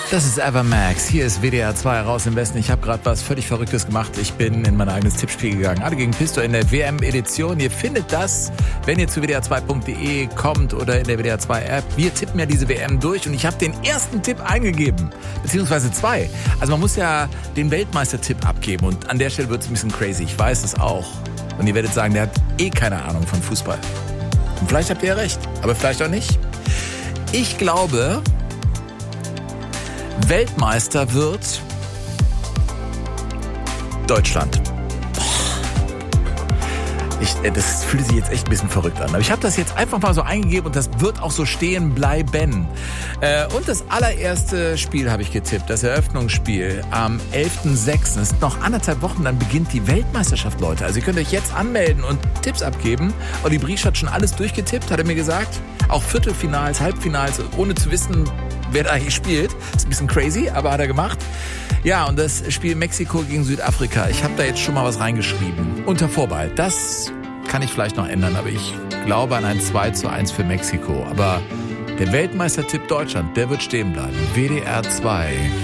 Das ist Evermax. Hier ist WDR 2 raus im Westen. Ich habe gerade was völlig Verrücktes gemacht. Ich bin in mein eigenes Tippspiel gegangen. Alle gegen Pisto in der WM-Edition. Ihr findet das, wenn ihr zu wdr2.de kommt oder in der WDR 2 App. Wir tippen ja diese WM durch und ich habe den ersten Tipp eingegeben. Beziehungsweise zwei. Also man muss ja den Weltmeistertipp abgeben und an der Stelle wird es ein bisschen crazy. Ich weiß es auch. Und ihr werdet sagen, der hat keine Ahnung von Fußball. Und vielleicht habt ihr ja recht, aber vielleicht auch nicht. Ich glaube, Weltmeister wird Deutschland. Das fühlt sich jetzt echt ein bisschen verrückt an. Aber ich habe das jetzt einfach mal so eingegeben und das wird auch so stehen bleiben. Und das allererste Spiel habe ich getippt, das Eröffnungsspiel am 11.06. Es sind noch 1,5 Wochen, dann beginnt die Weltmeisterschaft, Leute. Also ihr könnt euch jetzt anmelden und Tipps abgeben. Olli Briesch hat schon alles durchgetippt, hat er mir gesagt. Auch Viertelfinals, Halbfinals, ohne zu wissen, wer da eigentlich spielt. Ist ein bisschen crazy, aber hat er gemacht. Ja, und das Spiel Mexiko gegen Südafrika. Ich habe da jetzt schon mal was reingeschrieben. Unter Vorbehalt. Das kann ich vielleicht noch ändern, aber ich glaube an ein 2:1 für Mexiko. Aber der Weltmeistertipp Deutschland, der wird stehen bleiben. WDR 2.